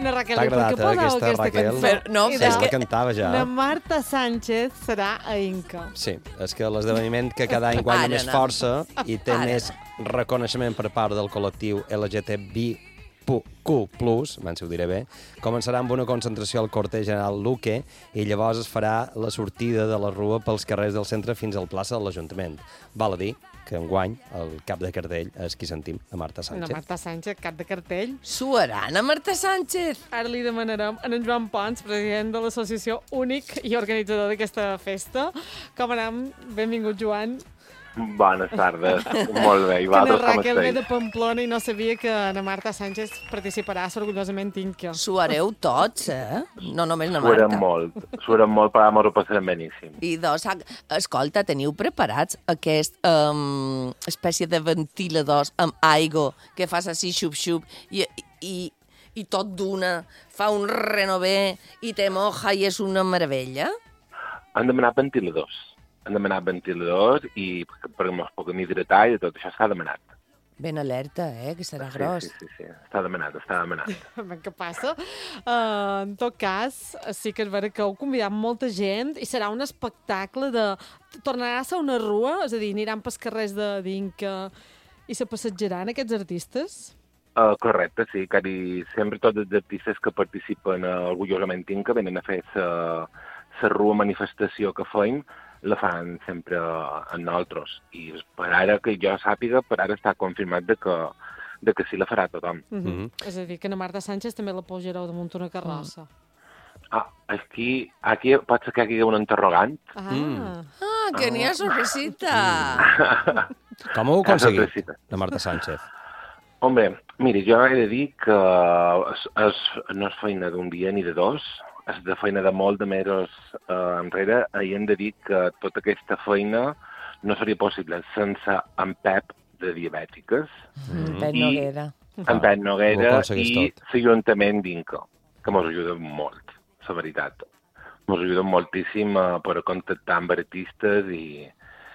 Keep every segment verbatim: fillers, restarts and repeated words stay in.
Na Raquel, t'ha agradat, per què poseu aquesta aquesta Raquel? cançó? Però, no, I Sí, és la que... cantava ja. La Marta Sánchez serà a Inca. Sí, és que l'esdeveniment que cada any guanya Ara més no. força i té Ara més reconeixement per part del col·lectiu L G T B Q plus, si ho diré bé, començarà amb una concentració al Quarter General Luque i llavors es farà la sortida de la rua pels carrers del centre fins al plaça de l'Ajuntament. Val a dir que enguany el cap de cartell és qui sentim, la Marta La Sánchez. Marta Sánchez, cap de cartell. Suarana Marta Sánchez. Ara li demanarem a en Joan Pons, president de l'associació únic i organitzador d'aquesta festa. Com anem? Benvingut, Joan. Bones tardes, molt bé. I Que na vosaltres com Raquel ve de esteu? Pamplona i no sabia que na Marta Sánchez participarà a Orgullosament Inca. Suareu tots, eh? No només na Suarem Marta. molt, suarem molt, però m'ho passarem beníssim. I dos, escolta, teniu preparats aquest um, espècie de ventiladors amb aigua que fas així xup-xup i, i, i tot d'una fa un renové i te moja i és una meravella? Han demanat ventiladors. Han demanat ventiladors i perquè ens puguem hidratar i tot això s'ha demanat. Ben alerta, eh, que serà Sí, gros. sí, sí, sí, està demanat, està demanat. Què passa? Uh, en tot cas, sí que és vera que heu convidat molta gent i serà un espectacle de... Tornarà a ser una rua? És a dir, aniran pels carrers de d'Inca i se passatjaran aquests artistes? Uh, correcte, sí, quasi sempre tots els artistes que participen a Orgullosament Inca venen a fer la rua manifestació que feim, la fan sempre en nosaltres. I per ara, que jo sàpiga, per ara està confirmat de que, de que sí la farà tothom. Mm -hmm. Mhm. És a dir, que na Marta Sánchez també la pujareu damunt una carrossa. Mm. Ah, aquí, aquí pot ser que hi hagi un interrogant. Ah, Mm. Ah, que n'hi ha sorpresita. Com ho heu Ah, aconseguit, sorpresita. la Marta Sánchez? Hombre, miri, jo he de dir que és, és, no és feina d'un dia ni de dos, és de feina de molt de mesos eh, enrere, i hem de dir que tota aquesta feina no seria possible sense en Pep de Diabètiques, Mm, Pep I- Noguera. en Pep ho Noguera aconsegueix i tot. l'Ajuntament d'Inca, que ens ajuden molt, la veritat. Ens ajuden moltíssim eh, per contactar amb artistes i,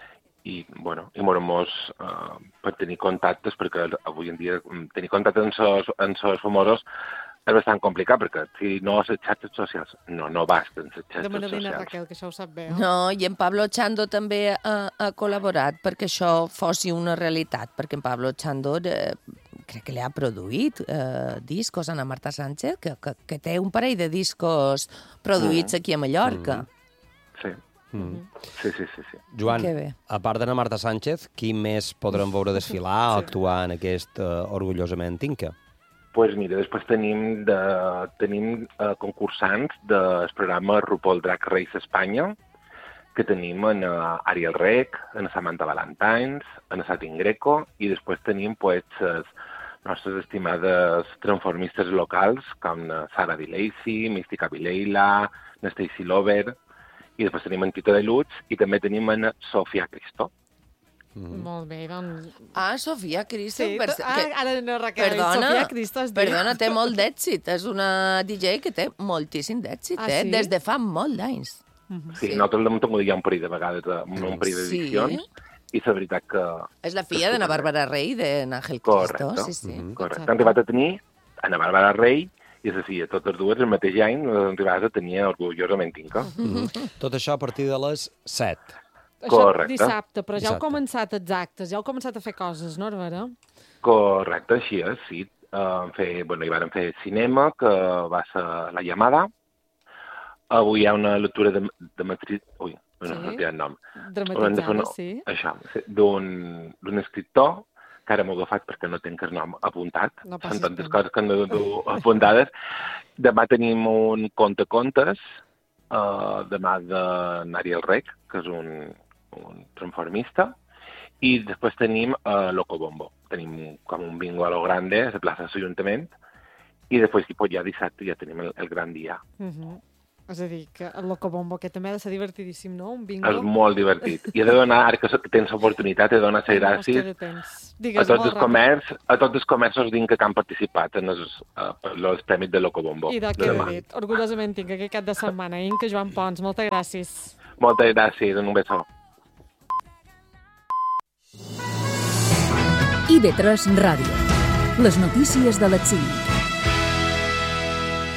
i, bueno, i moramos uh, per tenir contactes, perquè avui en dia mm, tenir contactes amb els amb els famosos és bastant complicat, perquè si no a les xarxes socials, no, no basten les xarxes Demana-li a socials. Raquel, que això ho sap bé. Eh? No, i en Pablo Chando també ha, ha col·laborat perquè això fos una realitat, perquè en Pablo Chando eh, crec que li ha produït eh, discos a la Marta Sánchez, que, que, que té un parell de discos produïts aquí a Mallorca. Sí. Mm. Sí, sí, sí, sí. Joan, Que bé. a part de la Marta Sánchez, qui més podrem veure desfilar o actuar en aquest uh, Orgullosament Inca? Pues mira, després tenim, de, tenim uh, concursants del programa RuPaul Drag Race Espanya, que tenim en uh, Ariel Rec, en Samantha Valentines, en Satin Greco, i després tenim pues, les nostres estimades transformistes locals, com uh, Sara Di Lacey, Mística Vileila, Stacy Lover, i després tenim en Tito de Lutz, i també tenim en Sofia Cristo. Mm. Molt bé, doncs... Ah, Sofia Cristo. Sí, per- ah, que- ara no, Raquel, Perdona, Sofia Cristo es diu. perdona, té molt d'èxit. És una D J que té moltíssim d'èxit, Ah, eh? sí? Des de fa molt d'anys. Sí, sí. Nosaltres l'hem tingut ja un parell de vegades, un, un parell Sí. d'edicions, i la veritat que... És la filla de na Bàrbara Rey, de N'Àngel Correcte. Cristo. Sí, sí. Mhm. Correcte. Exacte. Han arribat a tenir Ana Bàrbara Rey i la filla, totes dues el mateix any, han arribat a tenir Orgullosament Inca. Mm. Tot això a partir de les set. Això Correcte. dissabte, però ja heu Dissabte. començat els actes, ja heu començat a fer coses, no, Hervera? Correcte, així és, sí. Uh, fer, bueno, hi van fer cinema, que va ser La Llamada. Avui hi ha una lectura de, de matriz... Ui, no, Sí. no sé el nom. Haurem de fer Dramatitzada, una- sí. Això, sí, d'un d'un escriptor, que ara m'ho he agafat perquè no tinc el nom apuntat. No passis Són tantes pena. coses que no tinc apuntades. Demà tenim un conte contes, uh, demà de Nariel Rec, que és un, un transformista, i després tenim uh, Loco Bombo. Tenim com un bingo a lo grande, a la plaça de l'Ajuntament, i després pues, ja dissabte ja tenim el, el gran dia. Uh -huh. És a dir, que el Locobombo, que també ha de ser divertidíssim, no? Un bingo. És molt divertit. I he de donar, ara que so- que tens l'oportunitat, he de donar les gràcies Hòstia, temps. a Digues, tots molt els ràpid. comerç, a tots els comerços d'Inca que han participat en els, uh, els premis de Locobombo. I de de què demà. he dit? Orgullosament tinc aquest cap de setmana. Inca, Joan Pons, moltes gràcies. Moltes gràcies, un beso. I V tres Ràdio. Les notícies de les cinc.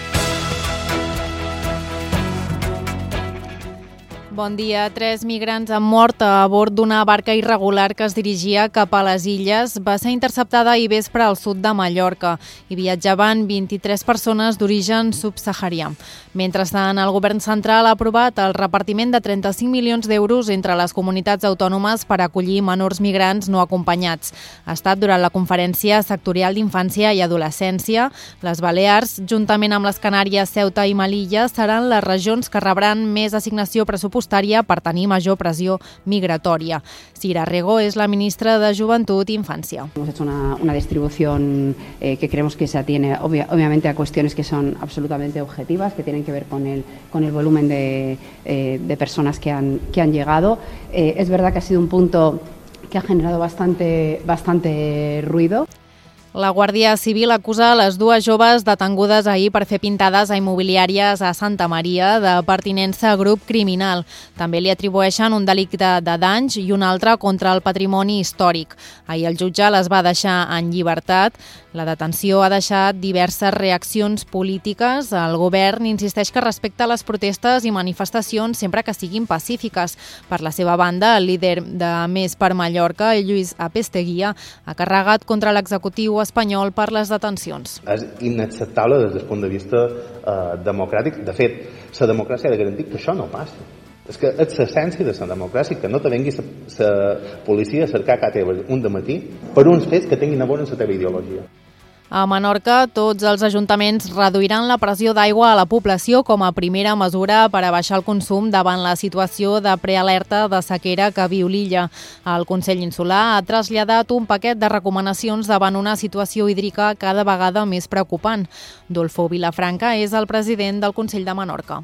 Bon dia. Tres migrants han mort a bord d'una barca irregular que es dirigia cap a les illes. Va ser interceptada ahir vespre al sud de Mallorca. Hi viatjaven vint-i-tres persones d'origen subsaharià. Mentrestant, el govern central ha aprovat el repartiment de trenta-cinc milions d'euros entre les comunitats autònomes per acollir menors migrants no acompanyats. Ha estat durant la conferència sectorial d'infància i adolescència. Les Balears, juntament amb les Canàries, Ceuta i Melilla, seran les regions que rebran més assignació pressupostària per tenir major pressió migratòria. Sira Rego és la ministra de Joventut i Infància. Hemos hecho una, una distribución eh, que creemos que se atiene obvia, obviamente a cuestiones que son absolutamente objetivas, que tienen que ver con el, con el volumen de, eh, de personas que han, que han llegado. Eh, es verdad que ha sido un punto que ha generado bastante, bastante ruido. La Guàrdia Civil acusa les dues joves detengudes ahir per fer pintades a immobiliàries a Santa Maria de pertinença a grup criminal. També li atribueixen un delicte de danys i un altre contra el patrimoni històric. Ahir el jutge les va deixar en llibertat. La detenció ha deixat diverses reaccions polítiques. El govern insisteix que respecta les protestes i manifestacions sempre que siguin pacífiques. Per la seva banda, el líder de Més per Mallorca, Lluís Apesteguía, ha carregat contra l'executiu espanyol per les detencions. És inacceptable des del punt de vista eh, democràtic. De fet, la democràcia ha de garantir que això no passi. És que és l'essència de la democràcia, que no te vengui la policia a cercar a teva un dematí per uns fets que tinguin a veure amb la teva ideologia. A Menorca, tots els ajuntaments reduiran la pressió d'aigua a la població com a primera mesura per a baixar el consum davant la situació de prealerta de sequera que viu l'illa. El Consell Insular ha traslladat un paquet de recomanacions davant una situació hídrica cada vegada més preocupant. Dolfo Vilafranca és el president del Consell de Menorca.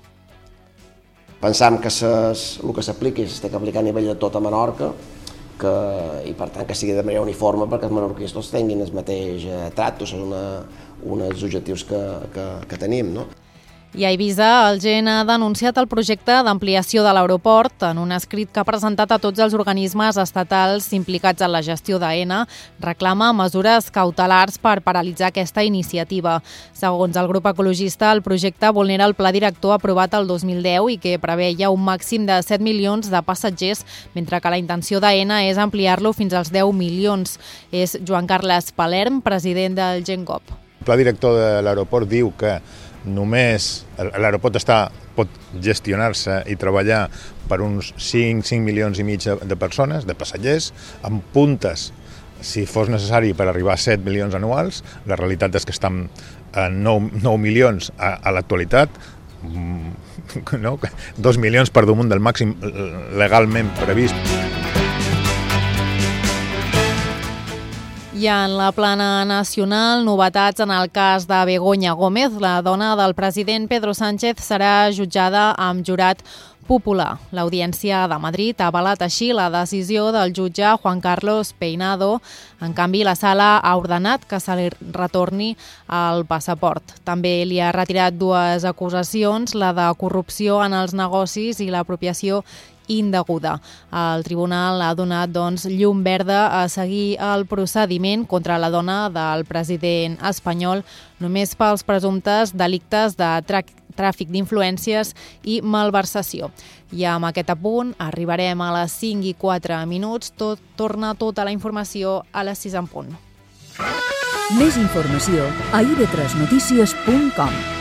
Pensam que ses, el que s'apliqui s'ha d'aplicar a nivell de tota Menorca, que, i per tant que sigui de manera uniforme perquè els menorquins tots tinguin el mateix eh, tracte, són una, un dels objectius que, que, que tenim, no? I a Eivissa, el G N ha denunciat el projecte d'ampliació de l'aeroport. En un escrit que ha presentat a tots els organismes estatals implicats en la gestió d'Aena, reclama mesures cautelars per paralitzar aquesta iniciativa. Segons el grup ecologista, el projecte vulnera el pla director aprovat el dos mil deu i que preveia un màxim de set milions de passatgers, mentre que la intenció d'Aena és ampliar-lo fins als deu milions. És Joan Carles Palerm, president del GenCop. El pla director de l'aeroport diu que només l'aeroport està, pot gestionar-se i treballar per uns cinc, cinc milions i mig de persones, de passatgers, amb puntes, si fos necessari, per arribar a set milions anuals. La realitat és que estan a nou milions a, a l'actualitat, no? dos milions per damunt del màxim legalment previst. I en la plana nacional, novetats en el cas de Begoña Gómez. La dona del president Pedro Sánchez serà jutjada amb jurat popular. L'Audiència de Madrid ha avalat així la decisió del jutge Juan Carlos Peinado. En canvi, la sala ha ordenat que se li retorni el passaport. També li ha retirat dues acusacions, la de corrupció en els negocis i l'apropiació indeguda. El tribunal ha donat doncs, llum verda a seguir el procediment contra la dona del president espanyol només pels presumptes delictes de tràfic d'influències i malversació. I amb aquest apunt arribarem a les cinc i quatre minuts. Tot, torna tota la informació a les sis en punt. Més informació a i ve tres notícies punt com.